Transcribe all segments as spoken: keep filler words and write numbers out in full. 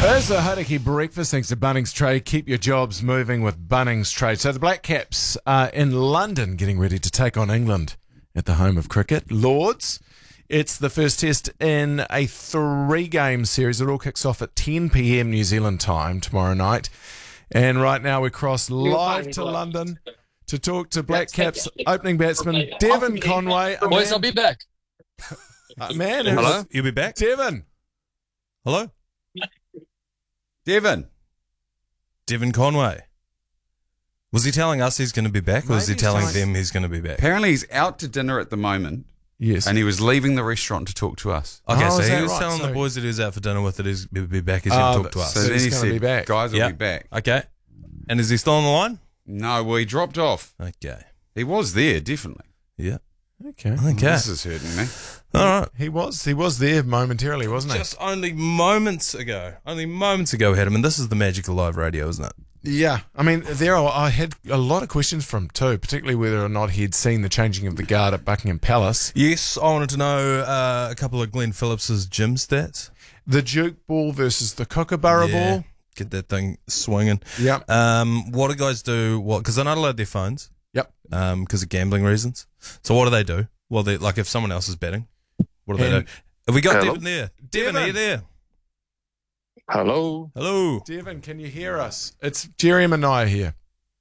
There's the Hauraki Breakfast. Thanks to Bunnings Trade. Keep your jobs moving with Bunnings Trade. So the Black Caps are in London getting ready to take on England at the home of cricket. Lords, it's the first test in a three-game series. It all kicks off at ten p.m. New Zealand time tomorrow night. And right now we cross live to London to talk to Black Caps opening batsman Devon Conway. Boys, I'll be back. Uh, man, hello, you'll be back, Devon. Hello, Devon. Devon Conway. Was he telling us he's going to be back, or Maybe was he he's telling telling- them he's going to be back? Apparently he's out to dinner at the moment, Yes. and he was leaving the restaurant to talk to us. Okay, Oh, so is he that was right? telling So- the boys that he was out for dinner with that he's he'll be back. He's Oh, going to but- talk to us. So So then he's he gonna said, be back. guys will Yeah. be back. Okay, and is he still on the line? No, well, he dropped off. Okay, He was there, definitely. yeah, Okay. okay. This is hurting me. All right. He was he was there momentarily, wasn't he? Just only moments ago, only moments ago we had him, and this is the magic of live radio, isn't it? Yeah. I mean, there are, I had a lot of questions from him too, particularly whether or not he'd seen the changing of the guard at Buckingham Palace. Yes, I wanted to know uh, a couple of Glenn Phillips's gym stats. The Duke ball versus the Kookaburra Yeah, ball. get that thing swinging. Yep. Um, what do guys do? What? Because they're not allowed their phones. Yep. Um, because of gambling reasons. So what do they do? Well, they like if someone else is betting, what do they And- do? Have we got Hello? Devon there? Devon, are you there? Hello. Hello. Devon, can you hear us? It's Jerry Manai here.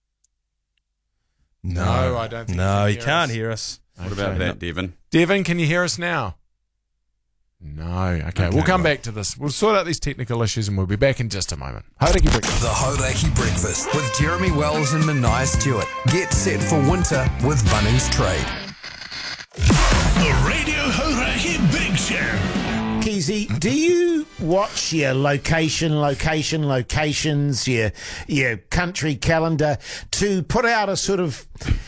No, I don't think No, he he can hear can't us. hear us. What about that, Devon? Devon, can you hear us now? No. Okay, we'll come back to this. We'll sort out these technical issues and we'll be back in just a moment. Hauraki Breakfast. The Hauraki Breakfast with Jeremy Wells and Manai Stewart. Get set for winter with Bunnings Trade. The Radio Hauraki Big Show. Keezy, do you watch your location, location, locations, your your country calendar to put out a sort of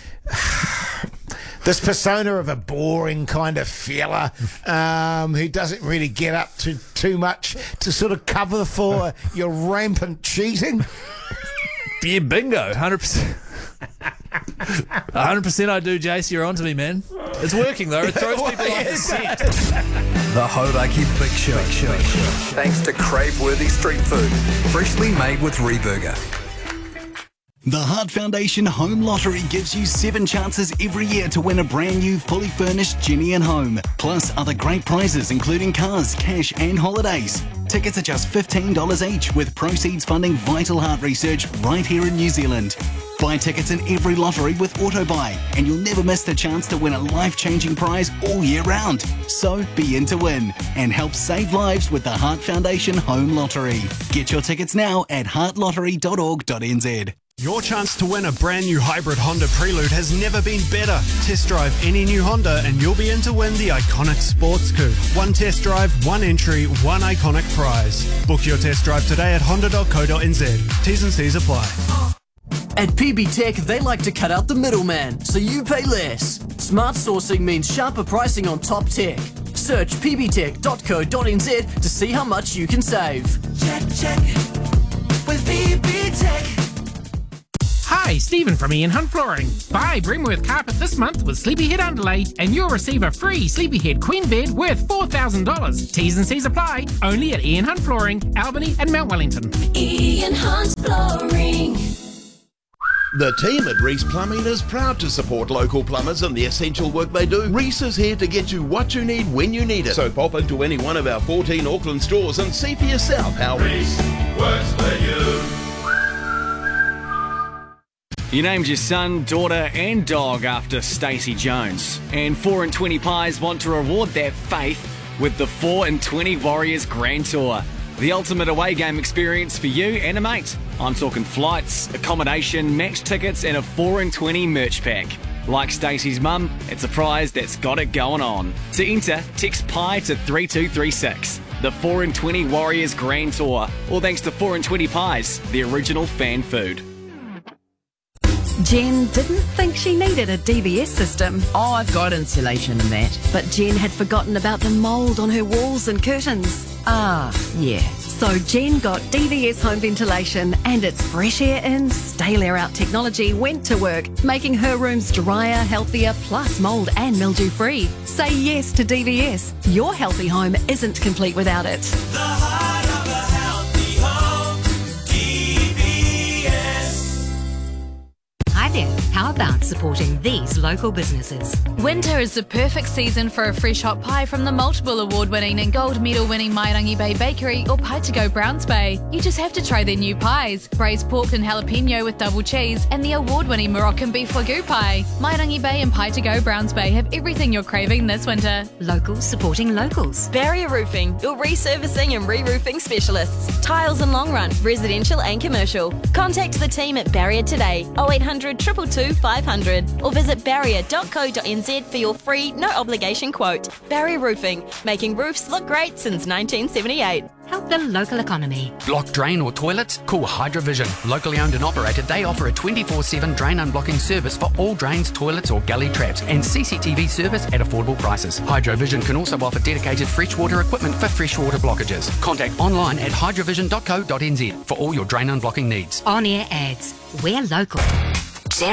this persona of a boring kind of fella um, who doesn't really get up to too much to sort of cover for your rampant cheating? Yeah, bingo, one hundred percent. one hundred percent I do, Jace. You're on to me, man. It's working, though. It throws people off the scent. The Hauraki Big Show. Thanks to Crave-worthy street food. Freshly made with Reburger. The Heart Foundation Home Lottery gives you seven chances every year to win a brand new, fully furnished Ginny and home. Plus other great prizes including cars, cash and holidays. Tickets are just fifteen dollars each, with proceeds funding vital heart research right here in New Zealand. Buy tickets in every lottery with AutoBuy, and you'll never miss the chance to win a life-changing prize all year round. So be in to win and help save lives with the Heart Foundation Home Lottery. Get your tickets now at heart lottery dot org dot n z. Your chance to win a brand new hybrid Honda Prelude has never been better. Test drive any new Honda and you'll be in to win the iconic Sports Coupe. One test drive, one entry, one iconic prize. Book your test drive today at honda dot co dot n z. T's and C's apply. At P B Tech, they like to cut out the middleman, so you pay less. Smart sourcing means sharper pricing on top tech. Search p b tech dot co dot n z to see how much you can save. Check, check, with P B Tech. Hi, Stephen from Ian Hunt Flooring. Buy Brimworth Carpet this month with Sleepyhead Underlay and you'll receive a free Sleepyhead Queen Bed worth four thousand dollars. T's and C's apply, only at Ian Hunt Flooring, Albany and Mount Wellington. Ian Hunt Flooring. The team at Reese Plumbing is proud to support local plumbers and the essential work they do. Reese is here to get you what you need when you need it. So pop into any one of our fourteen Auckland stores and see for yourself how Reese works for you. You named your son, daughter and dog after Stacey Jones. And four and twenty Pies want to reward that faith with the four and twenty Warriors Grand Tour. The ultimate away game experience for you and a mate. I'm talking flights, accommodation, match tickets and a four and twenty merch pack. Like Stacey's mum, it's a prize that's got it going on. To enter, text Pie to three two three six. The four and twenty Warriors Grand Tour. All thanks to four and twenty Pies, the original fan food. Jen didn't think she needed a D B S system. Oh, I've got insulation and that. But Jen had forgotten about the mould on her walls and curtains. Ah, yeah. So Jen got D V S home ventilation and its fresh air in, stale air out technology went to work, making her rooms drier, healthier, plus mould and mildew free. Say yes to D V S. Your healthy home isn't complete without it. The heart of a healthy home. How about supporting these local businesses? Winter is the perfect season for a fresh hot pie from the multiple award-winning and gold medal-winning Mairangi Bay Bakery or Pie to Go Browns Bay. You just have to try their new pies, braised pork and jalapeno with double cheese, and the award-winning Moroccan beef wagyu pie. Mairangi Bay and Pie to Go Browns Bay have everything you're craving this winter. Locals supporting locals. Barrier Roofing, your resurfacing and re-roofing specialists. Tiles and long run, residential and commercial. Contact the team at Barrier today, oh eight hundred, two two two, five hundred, or visit barrier dot co dot n z for your free, no obligation quote. Barrier Roofing, making roofs look great since nineteen seventy-eight. Help the local economy. Block drain or toilets? Call Hydrovision. Locally owned and operated, they offer a twenty-four seven drain unblocking service for all drains, toilets or gully traps and C C T V service at affordable prices. Hydrovision can also offer dedicated freshwater equipment for freshwater blockages. Contact online at hydrovision dot co dot n z for all your drain unblocking needs. On-air ads. We're local.